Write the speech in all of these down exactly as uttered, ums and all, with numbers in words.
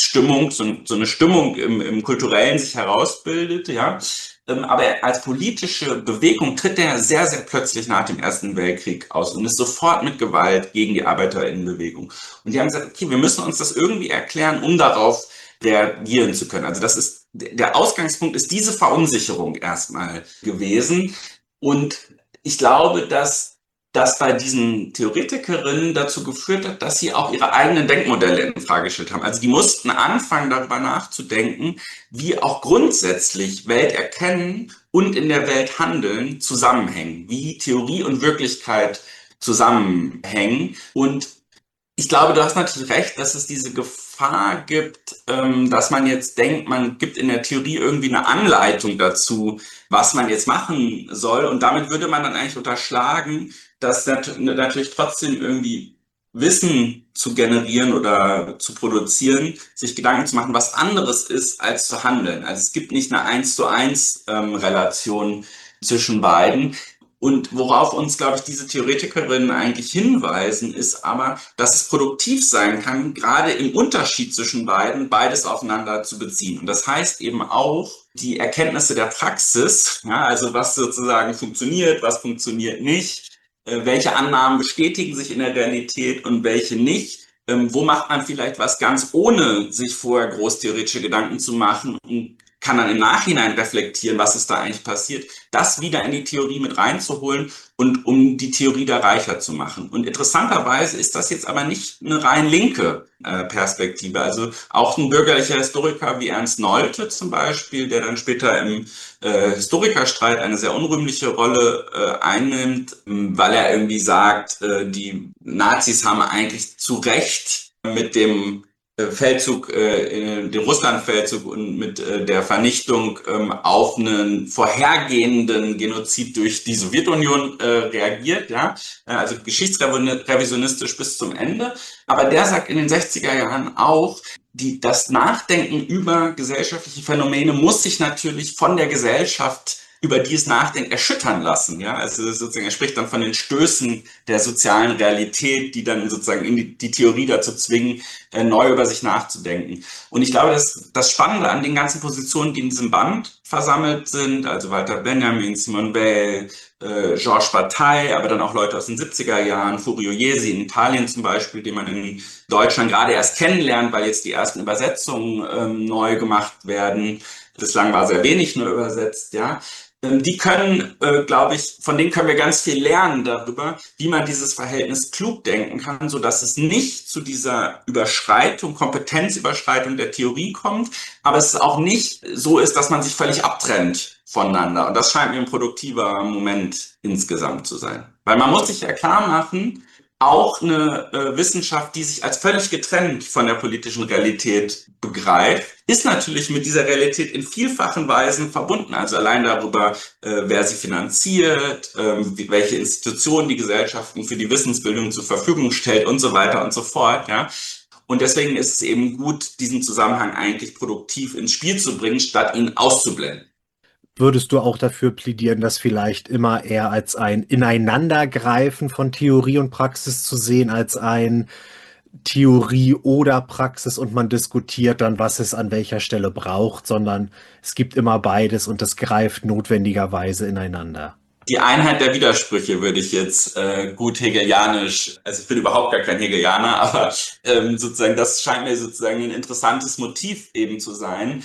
Stimmung, so, so eine Stimmung im, im Kulturellen sich herausbildet, ja. Ähm, aber als politische Bewegung tritt er sehr, sehr plötzlich nach dem Ersten Weltkrieg aus und ist sofort mit Gewalt gegen die ArbeiterInnenbewegung. Und die haben gesagt, okay, wir müssen uns das irgendwie erklären, um darauf reagieren zu können. Also das ist, der Ausgangspunkt ist diese Verunsicherung erstmal gewesen. Und ich glaube, dass das bei diesen Theoretikerinnen dazu geführt hat, dass sie auch ihre eigenen Denkmodelle in Frage gestellt haben. Also die mussten anfangen, darüber nachzudenken, wie auch grundsätzlich Welt erkennen und in der Welt handeln zusammenhängen, wie Theorie und Wirklichkeit zusammenhängen. Und ich glaube, du hast natürlich recht, dass es diese Gefahr gibt, ähm, dass man jetzt denkt, man gibt in der Theorie irgendwie eine Anleitung dazu, was man jetzt machen soll. Und damit würde man dann eigentlich unterschlagen, dass nat natürlich trotzdem irgendwie Wissen zu generieren oder zu produzieren, sich Gedanken zu machen, was anderes ist, als zu handeln. Also es gibt nicht eine eins zu eins ähm, Relation zwischen beiden. Und worauf uns, glaube ich, diese Theoretikerinnen eigentlich hinweisen, ist aber, dass es produktiv sein kann, gerade im Unterschied zwischen beiden, beides aufeinander zu beziehen. Und das heißt eben auch, die Erkenntnisse der Praxis, ja, also was sozusagen funktioniert, was funktioniert nicht, äh, welche Annahmen bestätigen sich in der Realität und welche nicht. Ähm, wo macht man vielleicht was ganz ohne sich vorher großtheoretische Gedanken zu machen und kann dann im Nachhinein reflektieren, was ist da eigentlich passiert, das wieder in die Theorie mit reinzuholen und um die Theorie da reicher zu machen. Und interessanterweise ist das jetzt aber nicht eine rein linke äh, Perspektive. Also auch ein bürgerlicher Historiker wie Ernst Nolte zum Beispiel, der dann später im äh, Historikerstreit eine sehr unrühmliche Rolle äh, einnimmt, weil er irgendwie sagt, äh, die Nazis haben eigentlich zu Recht mit dem Feldzug, äh, den Russlandfeldzug und mit äh, der Vernichtung ähm, auf einen vorhergehenden Genozid durch die Sowjetunion äh, reagiert, ja, also geschichtsrevisionistisch bis zum Ende. Aber der sagt in den sechziger Jahren auch, die, das Nachdenken über gesellschaftliche Phänomene muss sich natürlich von der Gesellschaft, über die es nachdenkt, erschüttern lassen. Ja? Also sozusagen, er spricht dann von den Stößen der sozialen Realität, die dann sozusagen in die, die Theorie dazu zwingen, äh, neu über sich nachzudenken. Und ich glaube, dass das Spannende an den ganzen Positionen, die in diesem Band versammelt sind, also Walter Benjamin, Simone Weil, äh, Georges Bataille, aber dann auch Leute aus den siebziger Jahren, Furio Jesi in Italien zum Beispiel, den man in Deutschland gerade erst kennenlernt, weil jetzt die ersten Übersetzungen ähm, neu gemacht werden. Bislang war sehr wenig nur übersetzt, ja. Die können, äh, glaube ich, von denen können wir ganz viel lernen darüber, wie man dieses Verhältnis klug denken kann, so dass es nicht zu dieser Überschreitung, Kompetenzüberschreitung der Theorie kommt, aber es auch nicht so ist, dass man sich völlig abtrennt voneinander. Und das scheint mir ein produktiver Moment insgesamt zu sein. Weil man muss sich ja klar machen, auch eine äh, Wissenschaft, die sich als völlig getrennt von der politischen Realität begreift, ist natürlich mit dieser Realität in vielfachen Weisen verbunden. Also allein darüber, äh, wer sie finanziert, äh, welche Institutionen die Gesellschaften für die Wissensbildung zur Verfügung stellt und so weiter und so fort. Ja. Und deswegen ist es eben gut, diesen Zusammenhang eigentlich produktiv ins Spiel zu bringen, statt ihn auszublenden. Würdest du auch dafür plädieren, das vielleicht immer eher als ein Ineinandergreifen von Theorie und Praxis zu sehen, als ein Theorie oder Praxis und man diskutiert dann, was es an welcher Stelle braucht, sondern es gibt immer beides und das greift notwendigerweise ineinander? Die Einheit der Widersprüche würde ich jetzt äh, gut hegelianisch, also ich bin überhaupt gar kein Hegelianer, aber ähm, sozusagen das scheint mir sozusagen ein interessantes Motiv eben zu sein.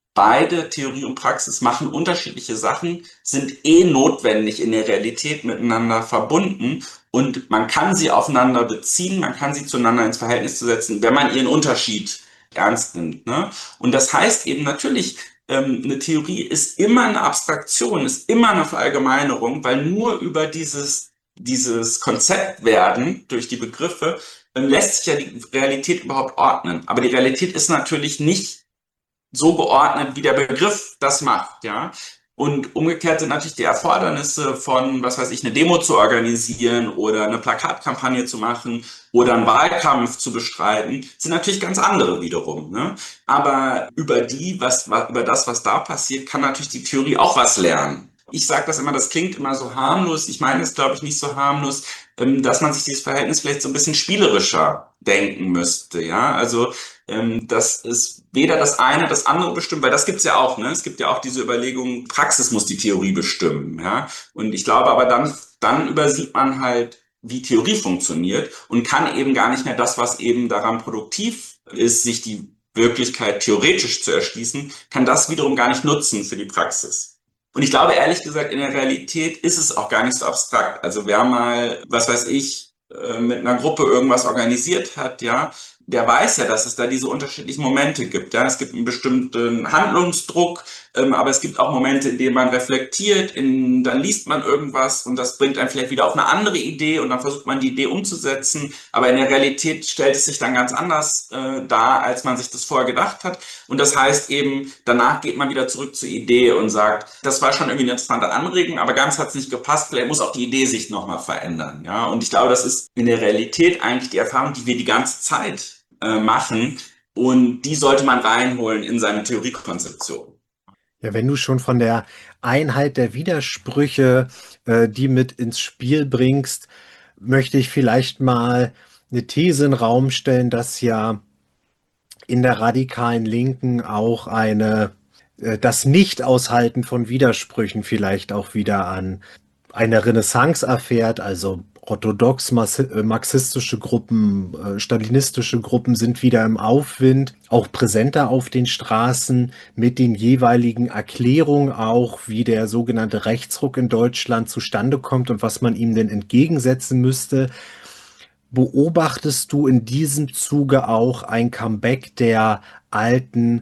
Beide Theorie und Praxis machen unterschiedliche Sachen, sind eh notwendig in der Realität miteinander verbunden und man kann sie aufeinander beziehen, man kann sie zueinander ins Verhältnis zu setzen, wenn man ihren Unterschied ernst nimmt. Ne? Und das heißt eben natürlich, ähm, eine Theorie ist immer eine Abstraktion, ist immer eine Verallgemeinerung, weil nur über dieses, dieses Konzept werden durch die Begriffe ähm, lässt sich ja die Realität überhaupt ordnen. Aber die Realität ist natürlich nicht so geordnet, wie der Begriff das macht, ja. Und umgekehrt sind natürlich die Erfordernisse von, was weiß ich, eine Demo zu organisieren oder eine Plakatkampagne zu machen oder einen Wahlkampf zu bestreiten, sind natürlich ganz andere wiederum, ne? Aber über die, was, über das, was da passiert, kann natürlich die Theorie auch was lernen. Ich sage das immer, das klingt immer so harmlos. Ich meine es, glaube ich, nicht so harmlos, dass man sich dieses Verhältnis vielleicht so ein bisschen spielerischer denken müsste, ja. Also ähm, dass es weder das eine das andere bestimmt, weil das gibt's ja auch, ne? Es gibt ja auch diese Überlegung, Praxis muss die Theorie bestimmen, ja. Und ich glaube aber dann, dann übersieht man halt, wie Theorie funktioniert und kann eben gar nicht mehr das, was eben daran produktiv ist, sich die Wirklichkeit theoretisch zu erschließen, kann das wiederum gar nicht nutzen für die Praxis. Und ich glaube, ehrlich gesagt, in der Realität ist es auch gar nicht so abstrakt. Also wer mal, was weiß ich, äh, mit einer Gruppe irgendwas organisiert hat, ja, der weiß ja, dass es da diese unterschiedlichen Momente gibt. Ja, es gibt einen bestimmten Handlungsdruck, ähm, aber es gibt auch Momente, in denen man reflektiert, in, dann liest man irgendwas und das bringt einen vielleicht wieder auf eine andere Idee und dann versucht man die Idee umzusetzen. Aber in der Realität stellt es sich dann ganz anders äh, dar, als man sich das vorher gedacht hat. Und das heißt eben, danach geht man wieder zurück zur Idee und sagt, das war schon irgendwie eine interessante Anregung, aber ganz hat es nicht gepasst. Vielleicht muss auch die Idee sich nochmal verändern. Ja, und ich glaube, das ist in der Realität eigentlich die Erfahrung, die wir die ganze Zeit äh, machen. Und die sollte man reinholen in seine Theoriekonzeption. Ja, wenn du schon von der Einheit der Widersprüche, äh, die mit ins Spiel bringst, möchte ich vielleicht mal eine These in den Raum stellen, dass ja in der radikalen Linken auch eine, äh, das Nicht-Aushalten von Widersprüchen vielleicht auch wieder an eine Renaissance erfährt, also orthodox äh, marxistische Gruppen, äh, stalinistische Gruppen sind wieder im Aufwind, auch präsenter auf den Straßen mit den jeweiligen Erklärungen auch, wie der sogenannte Rechtsruck in Deutschland zustande kommt und was man ihm denn entgegensetzen müsste. Beobachtest du in diesem Zuge auch ein Comeback der alten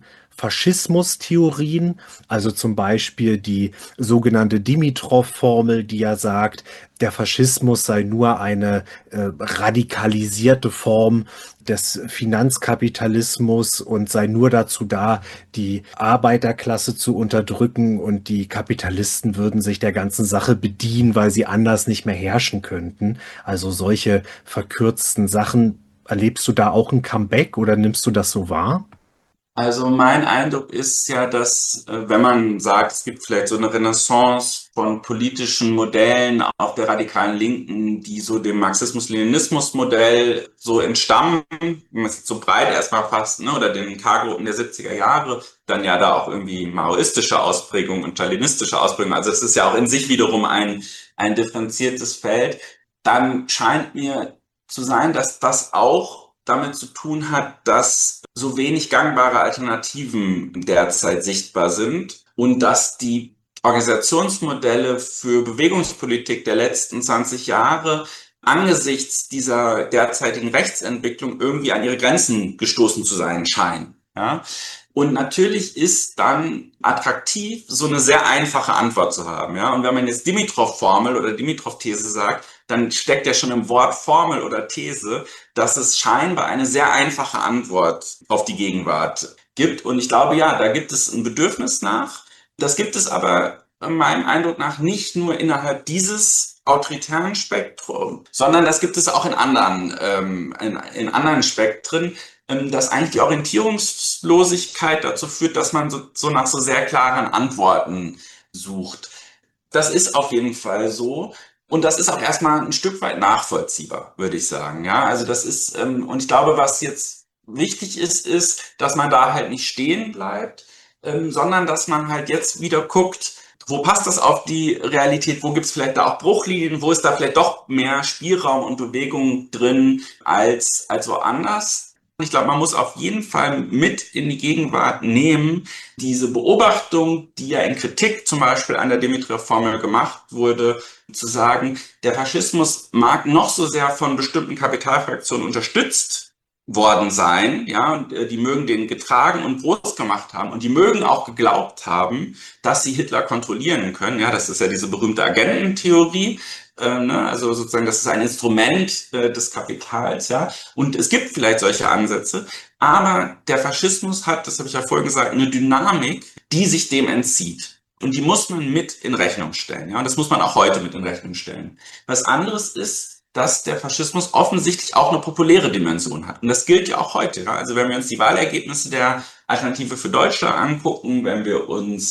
Faschismus-Theorien, also zum Beispiel die sogenannte Dimitrov-Formel, die ja sagt, der Faschismus sei nur eine äh, radikalisierte Form des Finanzkapitalismus und sei nur dazu da, die Arbeiterklasse zu unterdrücken und die Kapitalisten würden sich der ganzen Sache bedienen, weil sie anders nicht mehr herrschen könnten. Also solche verkürzten Sachen. Erlebst du da auch ein Comeback oder nimmst du das so wahr? Also mein Eindruck ist ja, dass äh, wenn man sagt, es gibt vielleicht so eine Renaissance von politischen Modellen auf der radikalen Linken, die so dem Marxismus-Leninismus-Modell so entstammen, wenn man es jetzt so breit erstmal fasst, ne, oder den K-Gruppen der siebziger Jahre, dann ja da auch irgendwie maoistische Ausprägungen und stalinistische Ausprägungen, also es ist ja auch in sich wiederum ein, ein differenziertes Feld, dann scheint mir zu sein, dass das auch damit zu tun hat, dass so wenig gangbare Alternativen derzeit sichtbar sind und dass die Organisationsmodelle für Bewegungspolitik der letzten zwanzig Jahre angesichts dieser derzeitigen Rechtsentwicklung irgendwie an ihre Grenzen gestoßen zu sein scheinen. Ja? Und natürlich ist dann attraktiv, so eine sehr einfache Antwort zu haben. Ja? Und wenn man jetzt Dimitrov-Formel oder Dimitrov-These sagt, dann steckt ja schon im Wort Formel oder These, dass es scheinbar eine sehr einfache Antwort auf die Gegenwart gibt. Und ich glaube, ja, da gibt es ein Bedürfnis nach. Das gibt es aber meinem Eindruck nach nicht nur innerhalb dieses autoritären Spektrum, sondern das gibt es auch in anderen, ähm, in, in anderen Spektren, ähm, dass eigentlich die Orientierungslosigkeit dazu führt, dass man so, so nach so sehr klaren Antworten sucht. Das ist auf jeden Fall so. Und das ist auch erstmal ein Stück weit nachvollziehbar, würde ich sagen. Ja, also das ist, ähm, und ich glaube, was jetzt wichtig ist, ist, dass man da halt nicht stehen bleibt, ähm, sondern dass man halt jetzt wieder guckt, wo passt das auf die Realität, wo gibt es vielleicht da auch Bruchlinien, wo ist da vielleicht doch mehr Spielraum und Bewegung drin als, als woanders. Ich glaube, man muss auf jeden Fall mit in die Gegenwart nehmen, diese Beobachtung, die ja in Kritik zum Beispiel an der Dimitrov-Formel gemacht wurde, zu sagen, der Faschismus mag noch so sehr von bestimmten Kapitalfraktionen unterstützt worden sein, ja, und äh, die mögen den getragen und groß gemacht haben und die mögen auch geglaubt haben, dass sie Hitler kontrollieren können, ja, das ist ja diese berühmte Agententheorie, äh, ne? Also sozusagen, das ist ein Instrument äh, des Kapitals, ja, und es gibt vielleicht solche Ansätze, aber der Faschismus hat, das habe ich ja vorhin gesagt, eine Dynamik, die sich dem entzieht. Und die muss man mit in Rechnung stellen, ja, und das muss man auch heute mit in Rechnung stellen. Was anderes ist, dass der Faschismus offensichtlich auch eine populäre Dimension hat. Und das gilt ja auch heute. Ja? Also wenn wir uns die Wahlergebnisse der Alternative für Deutschland angucken, wenn wir uns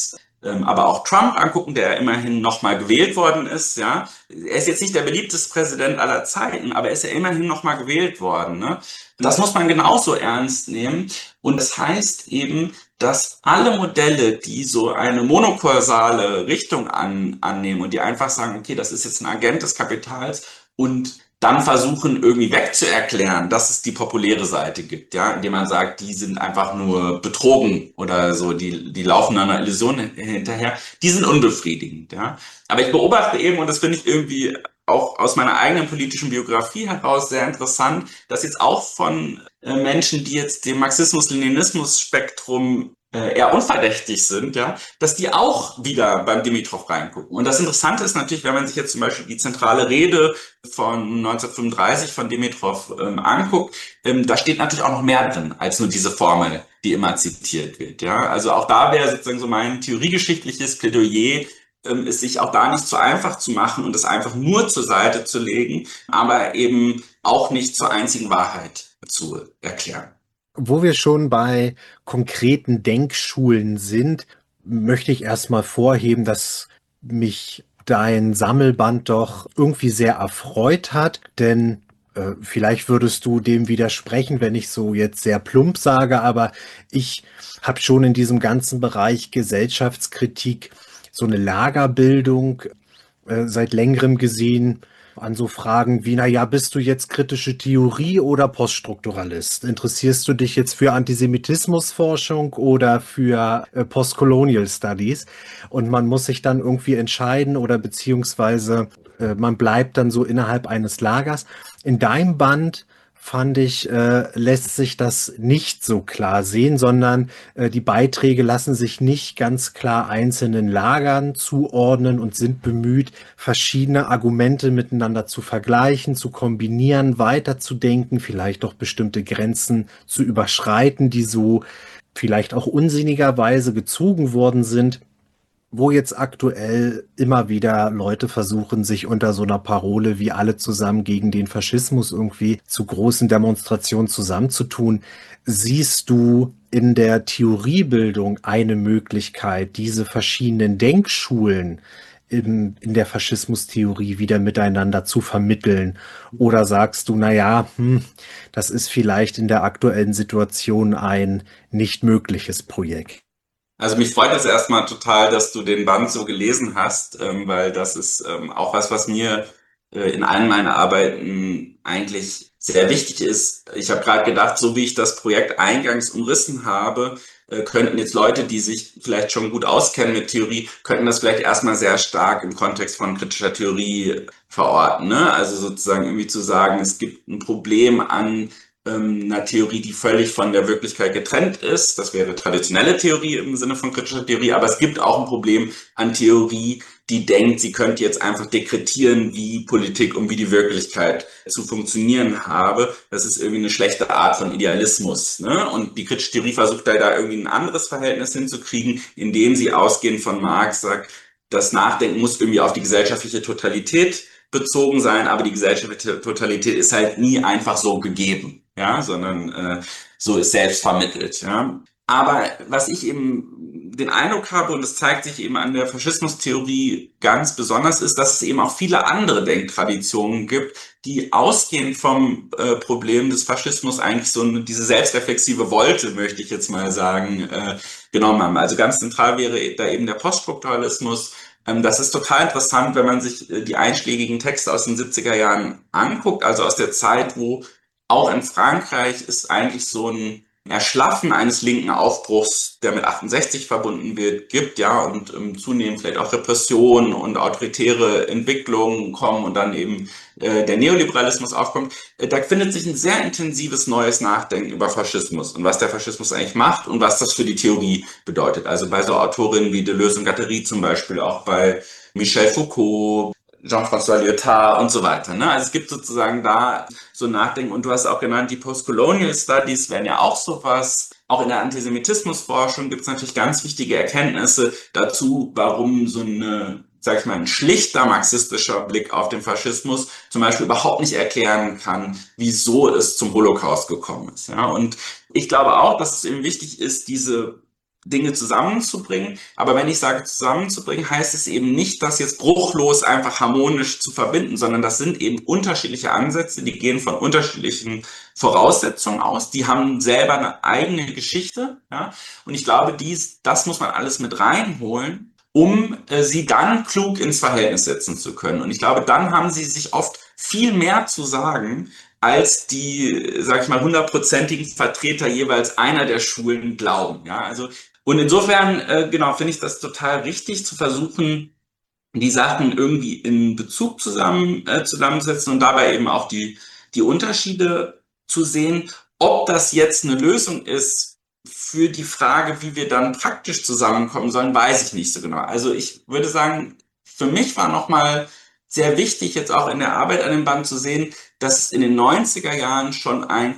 ähm, aber auch Trump angucken, der immerhin nochmal gewählt worden ist, ja. Er ist jetzt nicht der beliebteste Präsident aller Zeiten, aber er ist ja immerhin nochmal gewählt worden, ne? Das muss man genauso ernst nehmen. Und das heißt eben, dass alle Modelle, die so eine monokausale Richtung an, annehmen und die einfach sagen, okay, das ist jetzt ein Agent des Kapitals und dann versuchen irgendwie wegzuerklären, dass es die populäre Seite gibt, ja, indem man sagt, die sind einfach nur betrogen oder so, die, die laufen einer Illusion hinterher, die sind unbefriedigend, ja. Aber ich beobachte eben, und das finde ich irgendwie auch aus meiner eigenen politischen Biografie heraus sehr interessant, dass jetzt auch von äh, Menschen, die jetzt dem Marxismus-Leninismus-Spektrum äh, eher unverdächtig sind, ja, dass die auch wieder beim Dimitrov reingucken. Und das Interessante ist natürlich, wenn man sich jetzt zum Beispiel die zentrale Rede von neunzehnhundertfünfunddreißig von Dimitrov ähm, anguckt, ähm, da steht natürlich auch noch mehr drin als nur diese Formel, die immer zitiert wird. Ja, also auch da wäre sozusagen so mein theoriegeschichtliches Plädoyer, ähm, es sich auch da nicht so einfach zu machen und es einfach nur zur Seite zu legen, aber eben auch nicht zur einzigen Wahrheit zu erklären. Wo wir schon bei konkreten Denkschulen sind, möchte ich erstmal vorheben, dass mich dein Sammelband doch irgendwie sehr erfreut hat, denn äh, vielleicht würdest du dem widersprechen, wenn ich so jetzt sehr plump sage, aber ich habe schon in diesem ganzen Bereich Gesellschaftskritik so eine Lagerbildung äh, seit längerem gesehen an so Fragen wie, na ja, bist du jetzt kritische Theorie oder Poststrukturalist? Interessierst du dich jetzt für Antisemitismusforschung oder für äh, Postcolonial Studies? Und man muss sich dann irgendwie entscheiden oder beziehungsweise äh, man bleibt dann so innerhalb eines Lagers. In deinem Band fand ich, äh, lässt sich das nicht so klar sehen, sondern äh, die Beiträge lassen sich nicht ganz klar einzelnen Lagern zuordnen und sind bemüht, verschiedene Argumente miteinander zu vergleichen, zu kombinieren, weiterzudenken, vielleicht auch bestimmte Grenzen zu überschreiten, die so vielleicht auch unsinnigerweise gezogen worden sind, wo jetzt aktuell immer wieder Leute versuchen, sich unter so einer Parole wie alle zusammen gegen den Faschismus irgendwie zu großen Demonstrationen zusammenzutun. Siehst du in der Theoriebildung eine Möglichkeit, diese verschiedenen Denkschulen in, in der Faschismustheorie wieder miteinander zu vermitteln? Oder sagst du, na ja, hm, das ist vielleicht in der aktuellen Situation ein nicht mögliches Projekt? Also mich freut es erstmal total, dass du den Band so gelesen hast, ähm, weil das ist ähm, auch was, was mir äh, in allen meinen Arbeiten eigentlich sehr wichtig ist. Ich habe gerade gedacht, so wie ich das Projekt eingangs umrissen habe, äh, könnten jetzt Leute, die sich vielleicht schon gut auskennen mit Theorie, könnten das vielleicht erstmal sehr stark im Kontext von kritischer Theorie verorten, ne? Also sozusagen irgendwie zu sagen, es gibt ein Problem an ähm, einer Theorie, die völlig von der Wirklichkeit getrennt ist. Das wäre traditionelle Theorie im Sinne von kritischer Theorie, aber es gibt auch ein Problem an Theorie, die denkt, sie könnte jetzt einfach dekretieren, wie Politik und wie die Wirklichkeit zu funktionieren habe. Das ist irgendwie eine schlechte Art von Idealismus, ne? Und die kritische Theorie versucht da, da irgendwie ein anderes Verhältnis hinzukriegen, indem sie ausgehend von Marx sagt, das Nachdenken muss irgendwie auf die gesellschaftliche Totalität bezogen sein, aber die gesellschaftliche Totalität ist halt nie einfach so gegeben, ja, sondern äh, so ist selbst vermittelt, ja. Aber was ich eben den Eindruck habe, und das zeigt sich eben an der Faschismustheorie ganz besonders, ist, dass es eben auch viele andere Denktraditionen gibt, die ausgehend vom äh, Problem des Faschismus eigentlich so eine, diese selbstreflexive Wolte, möchte ich jetzt mal sagen, äh, genommen haben. Also ganz zentral wäre da eben der Poststrukturalismus. Ähm, das ist total interessant, wenn man sich äh, die einschlägigen Texte aus den siebziger Jahren anguckt, also aus der Zeit, wo auch in Frankreich ist eigentlich so ein Erschlaffen eines linken Aufbruchs, der mit achtundsechzig verbunden wird, gibt, ja, und ähm, zunehmend vielleicht auch Repression und autoritäre Entwicklungen kommen und dann eben äh, der Neoliberalismus aufkommt, äh, da findet sich ein sehr intensives neues Nachdenken über Faschismus und was der Faschismus eigentlich macht und was das für die Theorie bedeutet. Also bei so Autorinnen wie Deleuze und Guattari zum Beispiel, auch bei Michel Foucault, Jean-François Lyotard und so weiter, ne? Also es gibt sozusagen da so Nachdenken und du hast auch genannt, die Postcolonial Studies wären ja auch sowas. Auch in der Antisemitismusforschung gibt es natürlich ganz wichtige Erkenntnisse dazu, warum so eine, sag ich mal, ein schlichter marxistischer Blick auf den Faschismus zum Beispiel überhaupt nicht erklären kann, wieso es zum Holocaust gekommen ist, ja? Und ich glaube auch, dass es eben wichtig ist, diese Dinge zusammenzubringen. Aber wenn ich sage zusammenzubringen, heißt es eben nicht, das jetzt bruchlos einfach harmonisch zu verbinden, sondern das sind eben unterschiedliche Ansätze, die gehen von unterschiedlichen Voraussetzungen aus. Die haben selber eine eigene Geschichte. Ja? Und ich glaube, dies, das muss man alles mit reinholen, um äh, sie dann klug ins Verhältnis setzen zu können. Und ich glaube, dann haben sie sich oft viel mehr zu sagen, als die, sag ich mal, hundertprozentigen Vertreter jeweils einer der Schulen glauben. Ja, also, und insofern, äh, genau, finde ich das total richtig, zu versuchen, die Sachen irgendwie in Bezug zusammen, äh, zusammensetzen und dabei eben auch die, die Unterschiede zu sehen. Ob das jetzt eine Lösung ist für die Frage, wie wir dann praktisch zusammenkommen sollen, weiß ich nicht so genau. Also ich würde sagen, für mich war nochmal sehr wichtig, jetzt auch in der Arbeit an dem Band zu sehen, dass es in den neunziger Jahren schon ein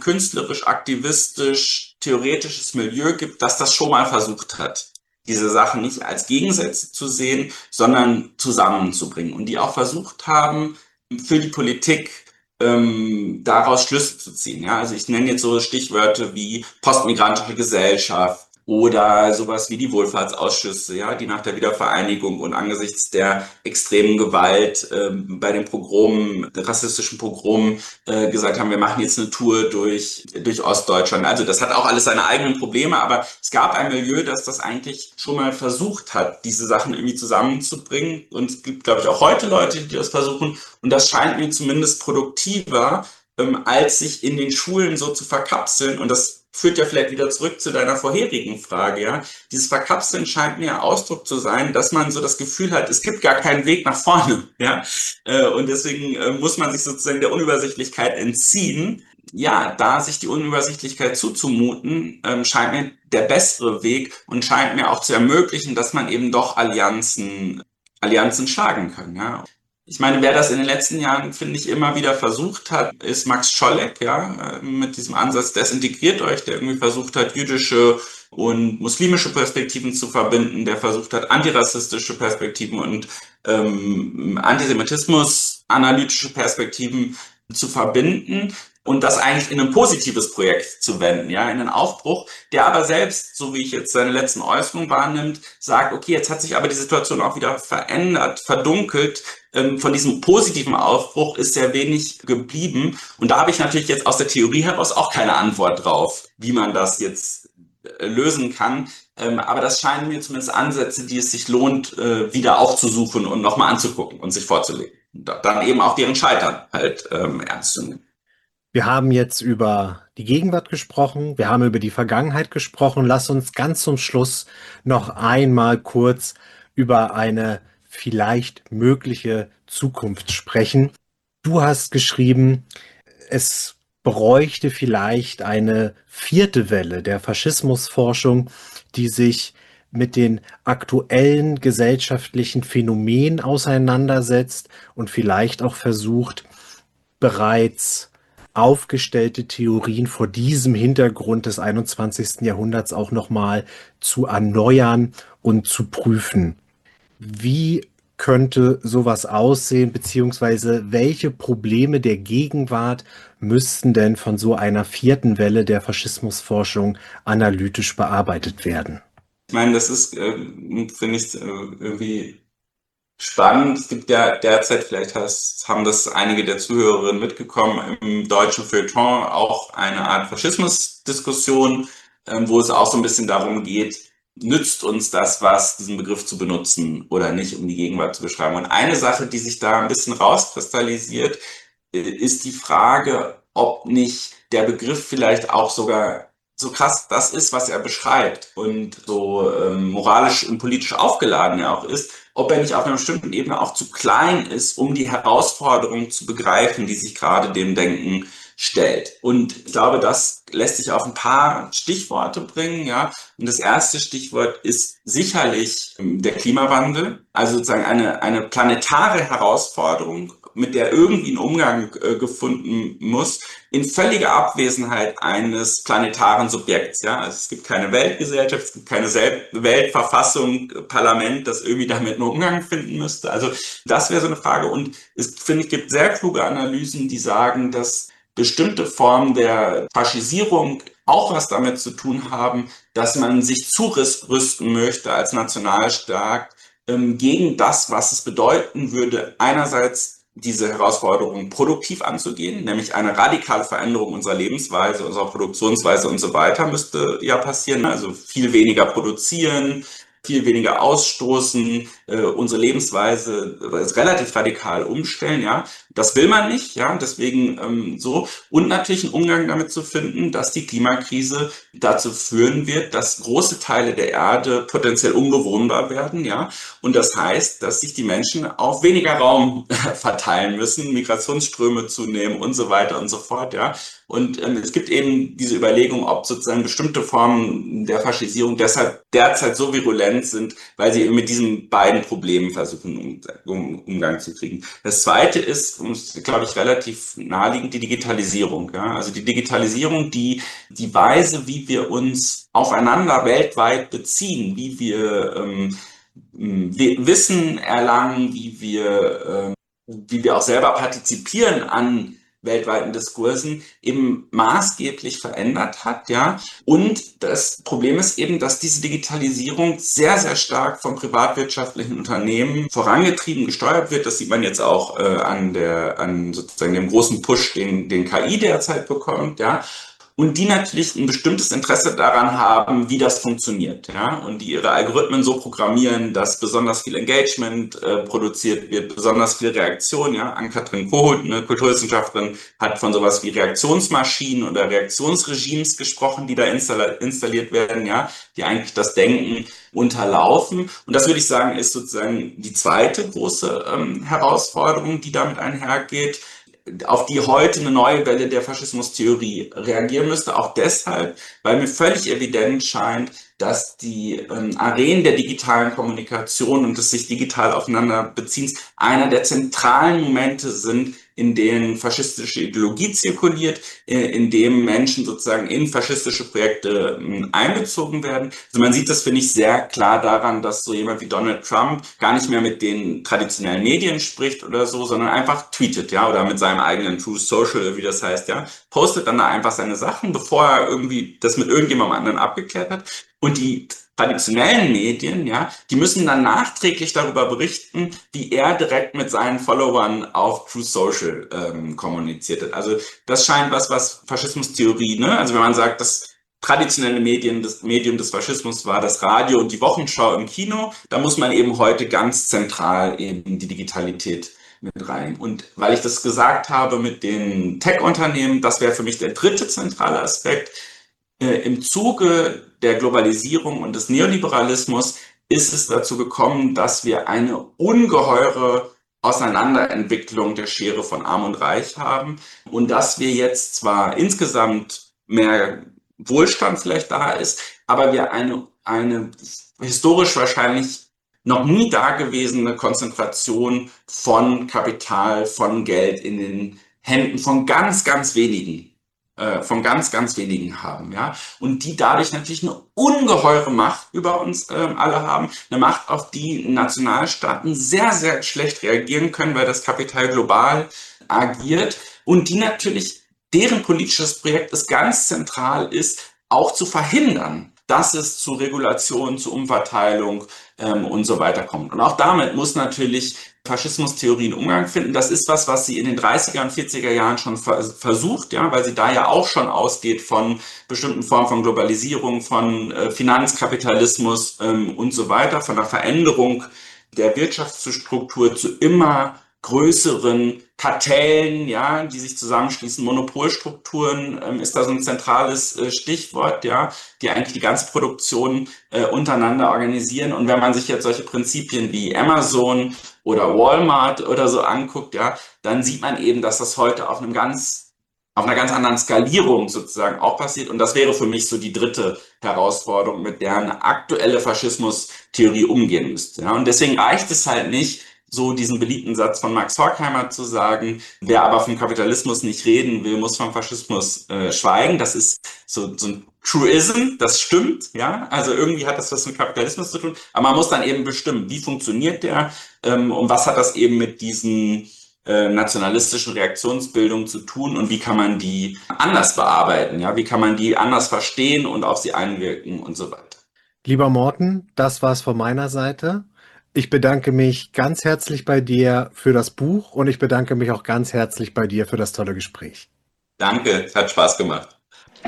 künstlerisch-aktivistisch-theoretisches Milieu gibt, das das schon mal versucht hat, diese Sachen nicht als Gegensätze zu sehen, sondern zusammenzubringen. Und die auch versucht haben, für die Politik ähm, daraus Schlüsse zu ziehen. Ja? Also ich nenne jetzt so Stichwörter wie postmigrantische Gesellschaft oder sowas wie die Wohlfahrtsausschüsse, ja, die nach der Wiedervereinigung und angesichts der extremen Gewalt ähm, bei den Pogromen, rassistischen Pogromen, äh, gesagt haben, wir machen jetzt eine Tour durch, durch Ostdeutschland. Also das hat auch alles seine eigenen Probleme, aber es gab ein Milieu, das das eigentlich schon mal versucht hat, diese Sachen irgendwie zusammenzubringen. Und es gibt, glaube ich, auch heute Leute, die das versuchen. Und das scheint mir zumindest produktiver, ähm, als sich in den Schulen so zu verkapseln. Und das führt ja vielleicht wieder zurück zu deiner vorherigen Frage, ja. Dieses Verkapseln scheint mir Ausdruck zu sein, dass man so das Gefühl hat, es gibt gar keinen Weg nach vorne, ja. Äh, und deswegen äh, muss man sich sozusagen der Unübersichtlichkeit entziehen. Ja, da sich die Unübersichtlichkeit zuzumuten, ähm, scheint mir der bessere Weg und scheint mir auch zu ermöglichen, dass man eben doch Allianzen, Allianzen schlagen kann, ja. Ich meine, wer das in den letzten Jahren, finde ich, immer wieder versucht hat, ist Max Scholleck, ja, mit diesem Ansatz, desintegriert euch, der irgendwie versucht hat, jüdische und muslimische Perspektiven zu verbinden, der versucht hat, antirassistische Perspektiven und ähm, Antisemitismus, analytische Perspektiven zu verbinden und das eigentlich in ein positives Projekt zu wenden, ja, in einen Aufbruch, der aber selbst, so wie ich jetzt seine letzten Äußerungen wahrnimmt, sagt, okay, jetzt hat sich aber die Situation auch wieder verändert, verdunkelt, ähm, von diesem positiven Aufbruch ist sehr wenig geblieben und da habe ich natürlich jetzt aus der Theorie heraus auch keine Antwort drauf, wie man das jetzt äh, lösen kann, ähm, aber das scheinen mir zumindest Ansätze, die es sich lohnt, äh, wieder aufzusuchen und nochmal anzugucken und sich vorzulegen. Und dann eben auch deren Scheitern halt ähm, ernst zu nehmen. Wir haben jetzt über die Gegenwart gesprochen, wir haben über die Vergangenheit gesprochen. Lass uns ganz zum Schluss noch einmal kurz über eine vielleicht mögliche Zukunft sprechen. Du hast geschrieben, es bräuchte vielleicht eine vierte Welle der Faschismusforschung, die sich mit den aktuellen gesellschaftlichen Phänomenen auseinandersetzt und vielleicht auch versucht, bereits aufgestellte Theorien vor diesem Hintergrund des einundzwanzigsten Jahrhunderts auch nochmal zu erneuern und zu prüfen. Wie könnte sowas aussehen, beziehungsweise welche Probleme der Gegenwart müssten denn von so einer vierten Welle der Faschismusforschung analytisch bearbeitet werden? Ich meine, das ist, äh, finde ich, äh, irgendwie spannend. Es gibt ja derzeit, vielleicht hast, haben das einige der Zuhörerinnen mitgekommen, im deutschen Feuilleton auch eine Art Faschismusdiskussion, ähm, wo es auch so ein bisschen darum geht, nützt uns das was, diesen Begriff zu benutzen oder nicht, um die Gegenwart zu beschreiben. Und eine Sache, die sich da ein bisschen rauskristallisiert, äh, ist die Frage, ob nicht der Begriff vielleicht auch sogar so krass das ist, was er beschreibt und so ähm, moralisch und politisch aufgeladen er auch ist, ob er nicht auf einer bestimmten Ebene auch zu klein ist, um die Herausforderung zu begreifen, die sich gerade dem Denken stellt. Und ich glaube, das lässt sich auf ein paar Stichworte bringen, ja. Und das erste Stichwort ist sicherlich ähm, der Klimawandel, also sozusagen eine, eine planetare Herausforderung, mit der irgendwie ein Umgang äh, gefunden muss, in völliger Abwesenheit eines planetaren Subjekts. Ja? Also es gibt keine Weltgesellschaft, es gibt keine Sel- Weltverfassung, Parlament, das irgendwie damit einen Umgang finden müsste. Also das wäre so eine Frage. Und es, finde ich, gibt sehr kluge Analysen, die sagen, dass bestimmte Formen der Faschisierung auch was damit zu tun haben, dass man sich zurüsten möchte als Nationalstaat ähm, gegen das, was es bedeuten würde, einerseits diese Herausforderung produktiv anzugehen, nämlich eine radikale Veränderung unserer Lebensweise, unserer Produktionsweise und so weiter müsste ja passieren. Also viel weniger produzieren, viel weniger ausstoßen, äh, unsere Lebensweise ist relativ radikal umstellen, ja. Das will man nicht, ja, deswegen ähm, so. Und natürlich einen Umgang damit zu finden, dass die Klimakrise dazu führen wird, dass große Teile der Erde potenziell unbewohnbar werden, ja. Und das heißt, dass sich die Menschen auf weniger Raum verteilen müssen, Migrationsströme zunehmen und so weiter und so fort, ja. Und ähm, es gibt eben diese Überlegung, ob sozusagen bestimmte Formen der Faschisierung deshalb derzeit so virulent sind, weil sie eben mit diesen beiden Problemen versuchen, um, um, Umgang zu kriegen. Das zweite ist, glaube ich, relativ naheliegend, die Digitalisierung. Ja? Also die Digitalisierung, die die Weise, wie wir uns aufeinander weltweit beziehen, wie wir ähm, Wissen erlangen, wie wir, äh, wie wir auch selber partizipieren an weltweiten Diskursen eben maßgeblich verändert hat, ja. Und das Problem ist eben, dass diese Digitalisierung sehr, sehr stark von privatwirtschaftlichen Unternehmen vorangetrieben, gesteuert wird. Das sieht man jetzt auch äh, an der, an sozusagen dem großen Push, den, den K I derzeit bekommt, ja. Und die natürlich ein bestimmtes Interesse daran haben, wie das funktioniert, ja, und die ihre Algorithmen so programmieren, dass besonders viel Engagement äh, produziert wird, besonders viel Reaktion, ja. Ann-Kathrin Koholt, eine Kulturwissenschaftlerin, hat von sowas wie Reaktionsmaschinen oder Reaktionsregimes gesprochen, die da installiert werden, ja, die eigentlich das Denken unterlaufen. Und das würde ich sagen, ist sozusagen die zweite große ähm, Herausforderung, die damit einhergeht, auf die heute eine neue Welle der Faschismustheorie reagieren müsste, auch deshalb, weil mir völlig evident scheint, dass die ähm, Arenen der digitalen Kommunikation und des sich digital aufeinander Beziehens einer der zentralen Momente sind, in denen faschistische Ideologie zirkuliert, äh, in dem Menschen sozusagen in faschistische Projekte äh, einbezogen werden. Also man sieht das, finde ich, sehr klar daran, dass so jemand wie Donald Trump gar nicht mehr mit den traditionellen Medien spricht oder so, sondern einfach tweetet, ja, oder mit seinem eigenen True Social, wie das heißt, ja, postet dann da einfach seine Sachen, bevor er irgendwie das mit irgendjemandem anderen abgeklärt hat. Und die traditionellen Medien, ja, die müssen dann nachträglich darüber berichten, wie er direkt mit seinen Followern auf True Social ähm, kommuniziert hat. Also das scheint was, was Faschismustheorie, ne, also wenn man sagt, das traditionelle Medien, das Medium des Faschismus war das Radio und die Wochenschau im Kino, da muss man eben heute ganz zentral eben die Digitalität mit rein. Und weil ich das gesagt habe mit den Tech-Unternehmen, das wäre für mich der dritte zentrale Aspekt. Äh, Im Zuge der Globalisierung und des Neoliberalismus ist es dazu gekommen, dass wir eine ungeheure Auseinanderentwicklung der Schere von Arm und Reich haben und dass wir jetzt zwar insgesamt mehr Wohlstand vielleicht da ist, aber wir eine, eine historisch wahrscheinlich noch nie dagewesene Konzentration von Kapital, von Geld in den Händen von ganz, ganz wenigen äh, von ganz, ganz wenigen haben, ja, und die dadurch natürlich eine ungeheure Macht über uns ähm, alle haben, eine Macht, auf die Nationalstaaten sehr, sehr schlecht reagieren können, weil das Kapital global agiert und die natürlich, deren politisches Projekt es ganz zentral ist, auch zu verhindern, dass es zu Regulation, zu Umverteilung ähm, und so weiter kommt. Und auch damit muss natürlich Faschismustheorien Umgang finden. Das ist was, was sie in den dreißiger und vierziger Jahren schon versucht, ja, weil sie da ja auch schon ausgeht von bestimmten Formen von Globalisierung, von äh, Finanzkapitalismus ähm, und so weiter, von der Veränderung der Wirtschaftsstruktur zu immer größeren Kartellen, ja, die sich zusammenschließen, Monopolstrukturen ähm, ist da so ein zentrales äh, Stichwort, ja, die eigentlich die ganze Produktion äh, untereinander organisieren. Und wenn man sich jetzt solche Prinzipien wie Amazon oder Walmart oder so anguckt, ja, dann sieht man eben, dass das heute auf einem ganz, auf einer ganz anderen Skalierung sozusagen auch passiert. Und das wäre für mich so die dritte Herausforderung, mit der eine aktuelle Faschismustheorie umgehen müsste. Ja. Und deswegen reicht es halt nicht, so diesen beliebten Satz von Max Horkheimer zu sagen, wer aber vom Kapitalismus nicht reden will, muss vom Faschismus äh, schweigen. Das ist so, so ein Truism, das stimmt, ja. Also irgendwie hat das was mit Kapitalismus zu tun. Aber man muss dann eben bestimmen, wie funktioniert der ähm, und was hat das eben mit diesen äh, nationalistischen Reaktionsbildung zu tun und wie kann man die anders bearbeiten, ja, wie kann man die anders verstehen und auf sie einwirken und so weiter. Lieber Morten, das war's von meiner Seite. Ich bedanke mich ganz herzlich bei dir für das Buch und ich bedanke mich auch ganz herzlich bei dir für das tolle Gespräch. Danke, es hat Spaß gemacht.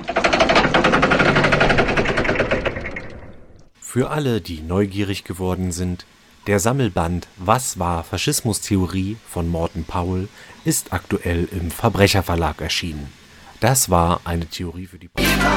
Für alle, die neugierig geworden sind, der Sammelband Was war Faschismustheorie von Morten Paul ist aktuell im Verbrecherverlag erschienen. Das war eine Theorie für die